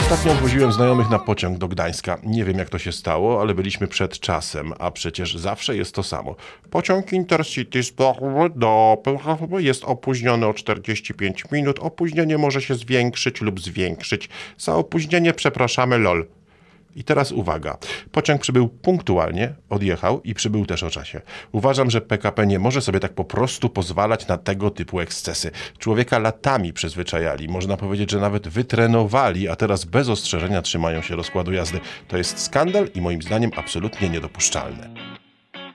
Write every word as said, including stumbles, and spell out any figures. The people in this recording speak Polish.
Ostatnio odwoziłem znajomych na pociąg do Gdańska. Nie wiem, jak to się stało, ale byliśmy przed czasem, a przecież zawsze jest to samo. Pociąg Intercity z Płochowa do Płochowa jest opóźniony o czterdzieści pięć minut. Opóźnienie może się zwiększyć lub zwiększyć. Za opóźnienie przepraszamy, lol. I teraz uwaga. Pociąg przybył punktualnie, odjechał i przybył też o czasie. Uważam, że P K P nie może sobie tak po prostu pozwalać na tego typu ekscesy. Człowieka latami przyzwyczajali, można powiedzieć, że nawet wytrenowali, a teraz bez ostrzeżenia trzymają się rozkładu jazdy. To jest skandal i moim zdaniem absolutnie niedopuszczalne.